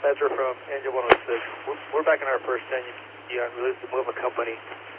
Ezra from Angel 106. We're back in our first 10 year on release to move a company.